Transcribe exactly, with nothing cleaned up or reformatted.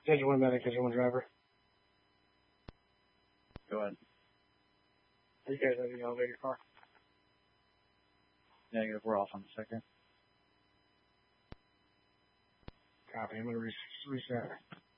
Schedule one medic, schedule one driver. Go ahead. Are you guys in the elevator car? Negative, we're off on the second. Copy, I'm going to re- reset.